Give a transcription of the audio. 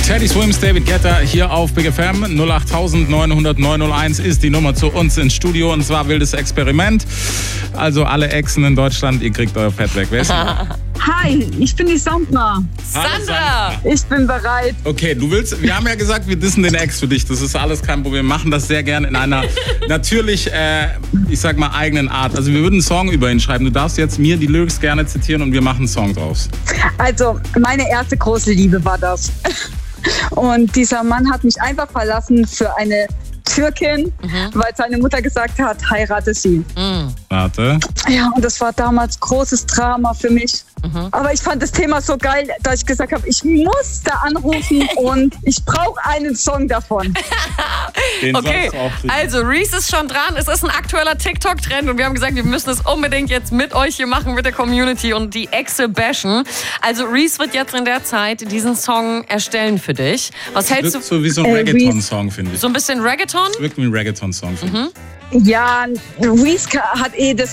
Teddy Swims, David Guetta hier auf Big FM. 08900 ist die Nummer zu uns ins Studio und zwar wildes Experiment. Also alle Exen in Deutschland, ihr kriegt euer Fett weg. Wer ist denn? Hi, ich bin die Sandra. Sandra! Ich bin bereit. Okay, wir haben ja gesagt, wir dissen den Ex für dich. Das ist alles kein Problem. Wir machen das sehr gerne in einer natürlich, ich sag mal, eigenen Art. Also wir würden einen Song über ihn schreiben. Du darfst jetzt mir die Lyrics gerne zitieren und wir machen einen Song draus. Also, meine erste große Liebe war das. Und dieser Mann hat mich einfach verlassen für eine Türkin, weil seine Mutter gesagt hat, heirate sie. Warte. Ja, und das war damals großes Drama für mich. Aber ich fand das Thema so geil, dass ich gesagt habe, ich muss da anrufen und ich brauche einen Song davon. Okay, also Reese ist schon dran. Es ist ein aktueller TikTok-Trend und wir haben gesagt, wir müssen es unbedingt jetzt mit euch hier machen, mit der Community und die Exe bashen. Also Reese wird jetzt in der Zeit diesen Song erstellen für dich. Was hältst du? So wie so ein Reggaeton-Song, finde ich. So ein bisschen Reggaeton? Das wirkt wie ein Reggaeton-Song, finde ich. Ja, Reese hat das